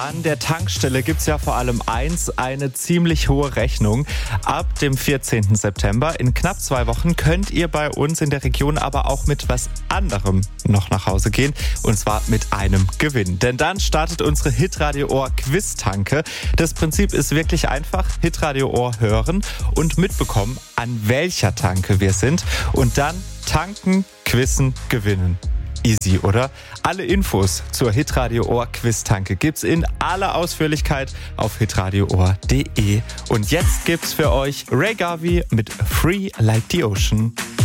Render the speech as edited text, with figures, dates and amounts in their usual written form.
An der Tankstelle gibt's ja vor allem eins, eine ziemlich hohe Rechnung. Ab dem 14. September, in knapp 2 Wochen, könnt ihr bei uns in der Region aber auch mit was anderem noch nach Hause gehen. Und zwar mit einem Gewinn. Denn dann startet unsere Hitradio Ohr Quiz-Tanke. Das Prinzip ist wirklich einfach. Hitradio Ohr hören und mitbekommen, an welcher Tanke wir sind. Und dann tanken, quizzen, gewinnen. Easy, oder? Alle Infos zur Hitradio Ohr Quiz-Tanke gibt's in aller Ausführlichkeit auf hitradioohr.de. Und jetzt gibt's für euch Ray Garvey mit Free Like the Ocean.